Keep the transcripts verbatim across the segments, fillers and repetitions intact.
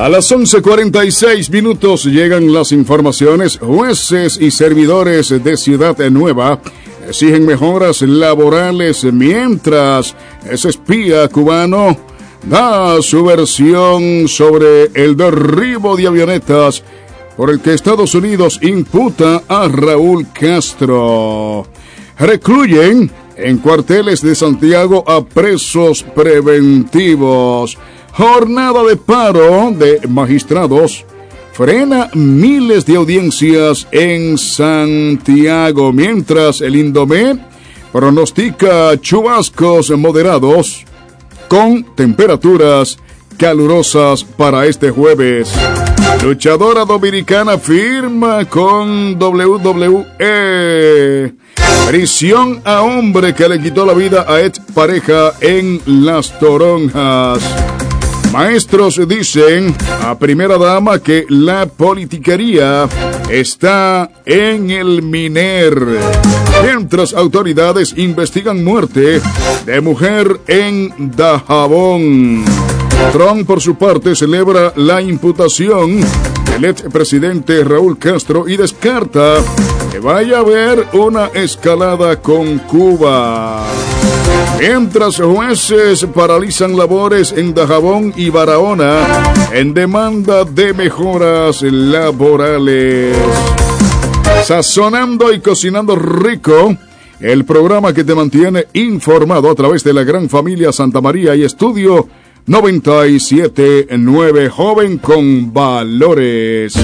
A las once cuarenta y seis minutos llegan las informaciones. Jueces y servidores de Ciudad Nueva exigen mejoras laborales mientras ese espía cubano da su versión sobre el derribo de avionetas por el que Estados Unidos imputa a Raúl Castro. Recluyen en cuarteles de Santiago a presos preventivos. Jornada de paro de magistrados frena miles de audiencias en Santiago, mientras el Indomet pronostica chubascos moderados con temperaturas calurosas para este jueves. Luchadora dominicana firma con doble u doble u E. Prisión a hombre que le quitó la vida a ex pareja en Las Toronjas. Maestros dicen a primera dama que la politiquería está en el Miner. Mientras autoridades investigan muerte de mujer en Dajabón. Trump, por su parte, celebra la imputación del expresidente Raúl Castro y descarta que vaya a haber una escalada con Cuba. Mientras jueces paralizan labores en Dajabón y Barahona en demanda de mejoras laborales. Sazonando y cocinando rico, el programa que te mantiene informado a través de la gran familia Santa María y Estudio noventa y siete punto nueve, joven con valores.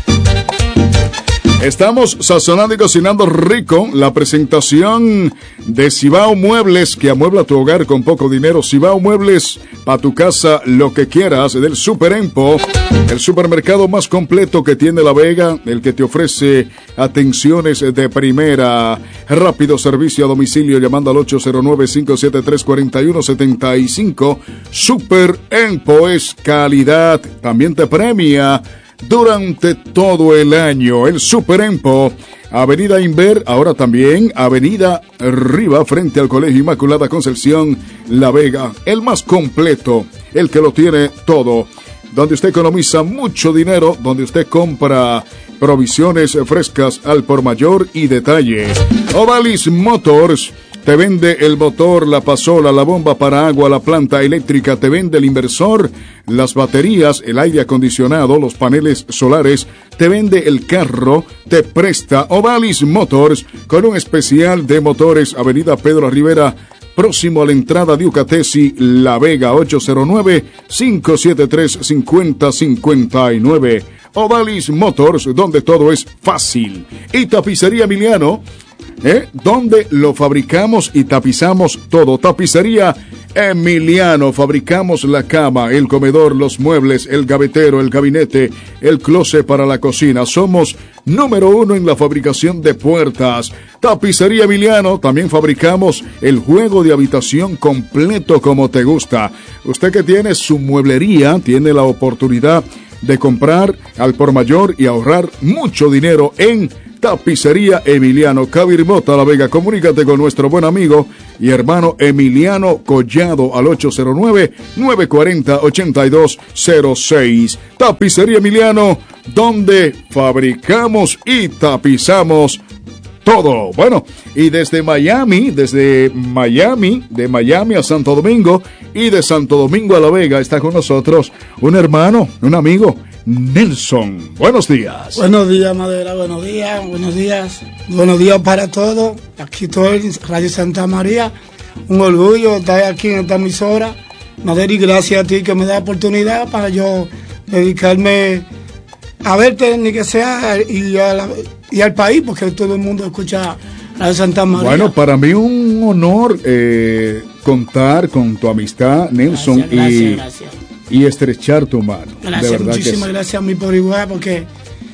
Estamos sazonando y cocinando rico. La presentación de Cibao Muebles, que amuebla tu hogar con poco dinero. Cibao Muebles, para tu casa, lo que quieras, del Super Empo, el supermercado más completo que tiene La Vega, el que te ofrece atenciones de primera, rápido servicio a domicilio llamando al ocho cero nueve, cinco siete tres, cuatro uno siete cinco. Super Empo es calidad, también te premia durante todo el año. El Super Empo, Avenida Inver, ahora también Avenida Riva, frente al Colegio Inmaculada Concepción, La Vega. El más completo, el que lo tiene todo. Donde usted economiza mucho dinero, donde usted compra provisiones frescas al por mayor y detalle. Ovalis Motors te vende el motor, la pasola, la bomba para agua, la planta eléctrica, te vende el inversor, las baterías, el aire acondicionado, los paneles solares, te vende el carro, te presta Ovalis Motors con un especial de motores, Avenida Pedro Rivera, próximo a la entrada de Ucatesi, La Vega, ocho cero nueve, cinco siete tres, cinco cero cinco nueve. Ovalis Motors, donde todo es fácil. Y Tapicería Emiliano, ¿Eh? donde lo fabricamos y tapizamos todo. Tapicería Emiliano, fabricamos la cama, el comedor, los muebles, el gavetero, el gabinete, el closet para la cocina. Somos número uno en la fabricación de puertas. Tapicería Emiliano, también fabricamos el juego de habitación completo como te gusta. Usted que tiene su mueblería, tiene la oportunidad de comprar al por mayor y ahorrar mucho dinero en Tapicería Emiliano. Cabirmota, La Vega. Comunícate con nuestro buen amigo y hermano Emiliano Collado al ocho cero nueve, nueve cuatro cero, ocho dos cero seis. Tapicería Emiliano, donde fabricamos y tapizamos todo. Bueno, y desde Miami, desde Miami, de Miami a Santo Domingo y de Santo Domingo a La Vega, está con nosotros un hermano, un amigo, Nelson. Buenos días. Buenos días, Madera, buenos días, buenos días. Buenos días para todos. Aquí estoy en Radio Santa María. Un orgullo estar aquí en esta emisora. Madera, y gracias a ti que me da oportunidad para yo dedicarme a verte, ni que sea, y, a la, y al país, porque todo el mundo escucha Radio Santa María. Bueno, para mí un honor eh, contar con tu amistad, Nelson, gracias, gracias, y, gracias. y estrechar tu mano. Gracias, de verdad muchísimas que gracias a mí por igual, porque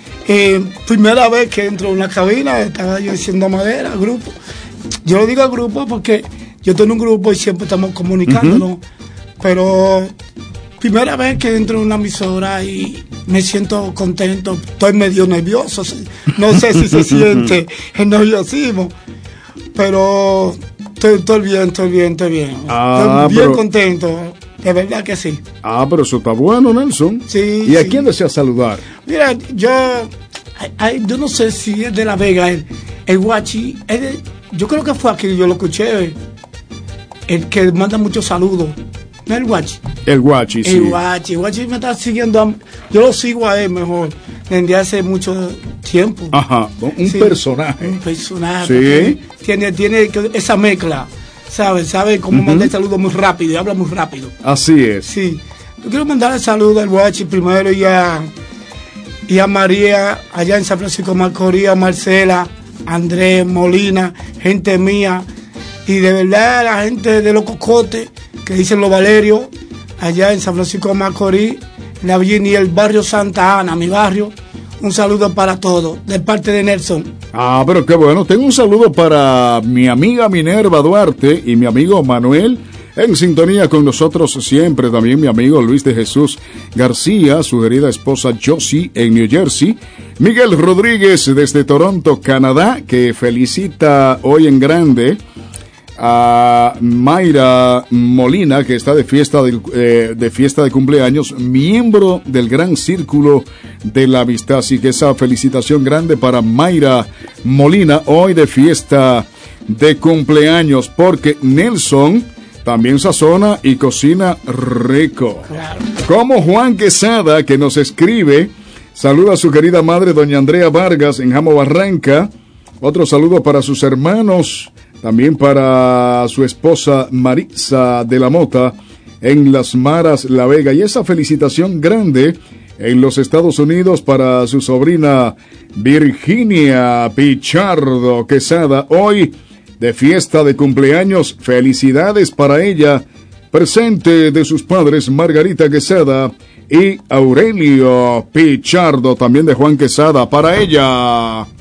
eh, primera vez que entro en una cabina, estaba yo diciendo Madera, grupo. Yo lo digo grupo porque yo tengo un grupo y siempre estamos comunicándonos, uh-huh. pero primera vez que entro en una emisora y me siento contento, estoy medio nervioso, no sé si se siente el nerviosismo, pero estoy, estoy bien, estoy bien, estoy bien, ah, estoy bien pero, contento. De verdad que sí. Ah, pero eso está bueno, Nelson. Sí. ¿Y a sí. quién desea saludar? Mira, yo, ay, ay, yo no sé si es de La Vega, el, el Guachi, es de, yo creo que fue aquí, yo lo escuché, el que manda muchos saludos. ¿No es el Guachi? El Guachi, sí. El Guachi, el Guachi me está siguiendo, a, yo lo sigo a él mejor, desde hace mucho tiempo. Ajá, un Sí, personaje. Un personaje. Sí. Tiene, tiene esa mezcla, ¿sabes? ¿Sabe cómo uh-huh. mandar saludos muy rápido y habla muy rápido? Así es. Sí. Yo quiero mandarle saludos al Guachi primero y a, y a María, allá en San Francisco Macorís, a Marcela, Andrés, Molina, gente mía, y de verdad la gente de los Cocotes, que dicen los Valerios, allá en San Francisco Macorís, la Virginia y el barrio Santa Ana, mi barrio. Un saludo para todos, de parte de Nelson. Ah, pero qué bueno. Tengo un saludo para mi amiga Minerva Duarte y mi amigo Manuel, en sintonía con nosotros siempre. También mi amigo Luis de Jesús García, su querida esposa Josie en New Jersey. Miguel Rodríguez desde Toronto, Canadá, que felicita hoy en grande a Mayra Molina, que está de fiesta de, eh, de fiesta de cumpleaños, miembro del Gran Círculo de la Amistad. Así que esa felicitación grande para Mayra Molina, hoy de fiesta de cumpleaños, porque Nelson también sazona y cocina rico. Claro. Como Juan Quesada, que nos escribe, saluda a su querida madre, doña Andrea Vargas, en Jamo Barranca. Otro saludo para sus hermanos, también para su esposa Marisa de la Mota en Las Maras, La Vega. Y esa felicitación grande en los Estados Unidos para su sobrina Virginia Pichardo Quesada, hoy de fiesta de cumpleaños. Felicidades para ella, presente de sus padres Margarita Quesada y Aurelio Pichardo, también de Juan Quesada, para ella.